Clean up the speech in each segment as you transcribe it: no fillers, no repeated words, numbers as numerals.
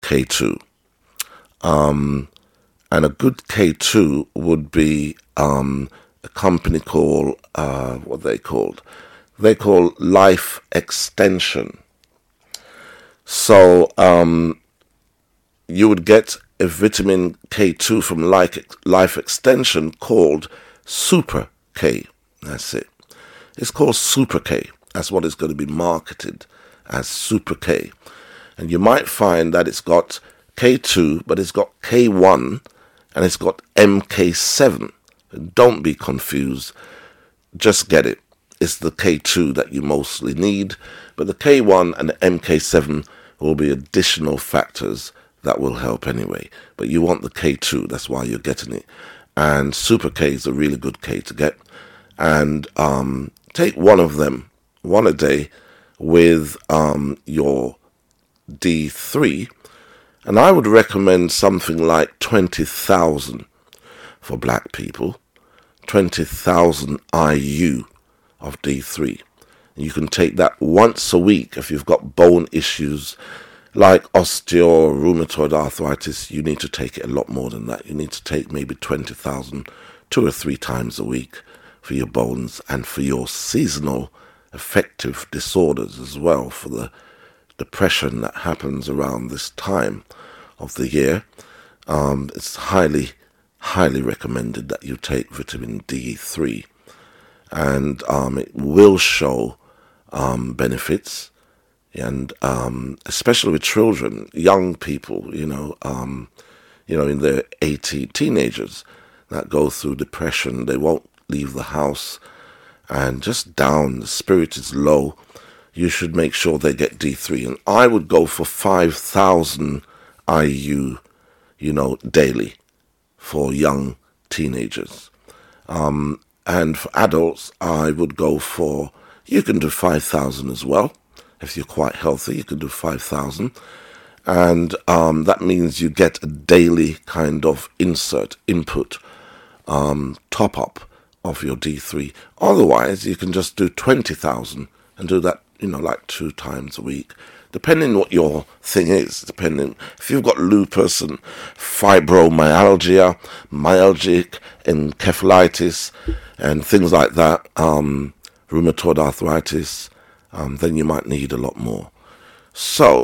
K2. And a good K2 would be a company called, what they called? They call Life Extension. So you would get a vitamin K2 from Life Extension called Super K. That's it. It's called Super K. That's what it's going to be marketed as, Super K. And you might find that it's got K2, but it's got K1, and it's got MK7. Don't be confused. Just get it. It's the K2 that you mostly need, but the K1 and the MK7 will be additional factors that will help anyway. But you want the K2, that's why you're getting it. And Super K is a really good K to get. And take one of them, one a day, with your D3. And I would recommend something like 20,000 for black people. 20,000 IU of D3. You can take that once a week if you've got bone issues like osteo, rheumatoid arthritis. You need to take it a lot more than that. You need to take maybe 20,000 2 or 3 times a week for your bones and for your seasonal affective disorders as well, for the depression that happens around this time of the year. It's highly recommended that you take vitamin D3, and it will show benefits, and especially with children, young people, in their 18, teenagers that go through depression. They won't leave the house and just down, the spirit is low. You should make sure they get D3, and I would go for 5,000 IU, daily for young teenagers. And for adults, I would go for, you can do 5,000 as well. If you're quite healthy, you can do 5,000. And that means you get a daily kind of input, top-up of your D3. Otherwise, you can just do 20,000 and do that, like 2 times a week. Depending what your thing is, depending if you've got lupus and fibromyalgia, myalgic encephalitis, and things like that, rheumatoid arthritis, then you might need a lot more. So,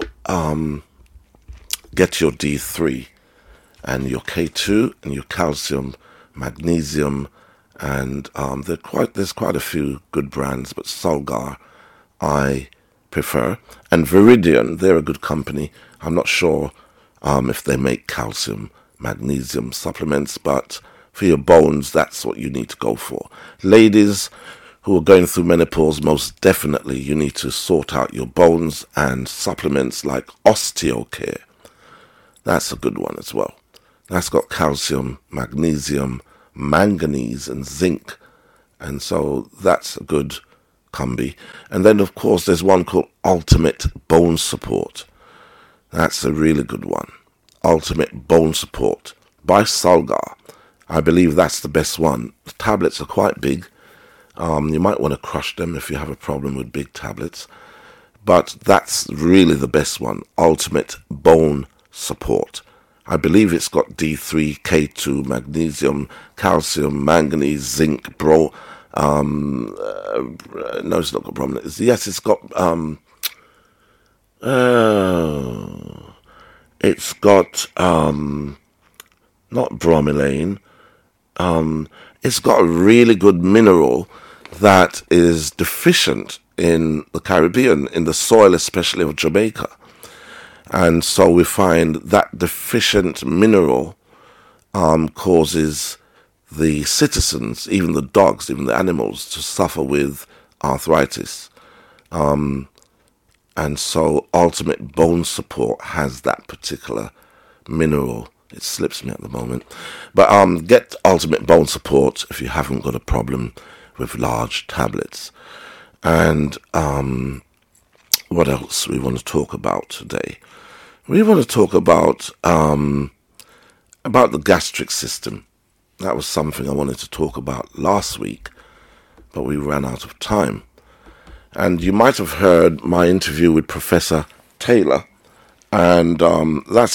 get your D3 and your K2 and your calcium, magnesium, and there's quite a few good brands, but Solgar I prefer, and Viridian, they're a good company. I'm not sure if they make calcium, magnesium supplements, but for your bones, that's what you need to go for. Ladies who are going through menopause, most definitely you need to sort out your bones, and supplements like Osteocare. That's a good one as well. That's got calcium, magnesium, manganese, and zinc, and so that's a good combi. And then, of course, there's one called Ultimate Bone Support. That's a really good one. Ultimate Bone Support by Solgar. I believe that's the best one. The tablets are quite big. You might want to crush them if you have a problem with big tablets. But that's really the best one. Ultimate Bone Support. I believe it's got D3, K2, magnesium, calcium, manganese, zinc, no, it's not got problem. Yes, it's got not bromelain. It's got a really good mineral that is deficient in the Caribbean, in the soil especially of Jamaica. And so we find that deficient mineral causes the citizens, even the dogs, even the animals, to suffer with arthritis. And so Ultimate Bone Support has that particular mineral. It slips me at the moment. But get Ultimate Bone Support if you haven't got a problem with large tablets. And what else we want to talk about today? We want to talk about the gastric system. That was something I wanted to talk about last week, but we ran out of time. And you might have heard my interview with Professor Taylor, and that's